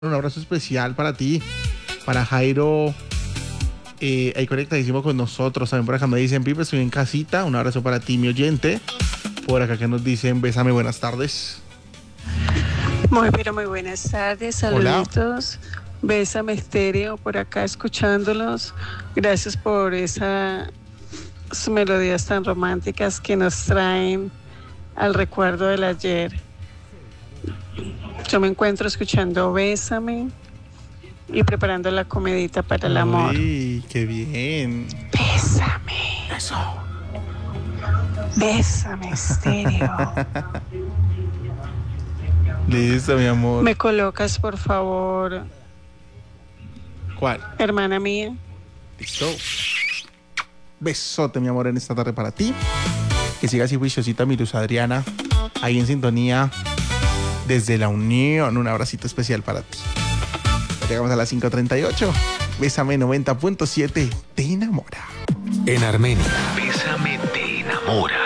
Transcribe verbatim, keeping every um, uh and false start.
Un abrazo especial para ti, para Jairo, eh, ahí conectadísimo con nosotros. También por acá me dicen, Pipe, estoy en casita. Un abrazo para ti, mi oyente. Por acá que nos dicen, bésame, buenas tardes. Muy, pero muy buenas tardes, saluditos. Hola. Bésame Estéreo, por acá escuchándolos. Gracias por esas melodías tan románticas que nos traen al recuerdo del ayer. Yo me encuentro escuchando Bésame y preparando la comidita para el amor. Uy, qué bien. Bésame. Eso. Bésame, Estéreo. Listo, mi amor. ¿Me colocas, por favor? ¿Cuál? Hermana mía. Listo. Besote, mi amor, en esta tarde para ti. Que siga así juiciosita, mi Luz Adriana. Ahí en sintonía. Desde la Unión, un abracito especial para ti. Llegamos a las cinco treinta y ocho. Bésame noventa punto siete te enamora. En Armenia, Bésame te enamora.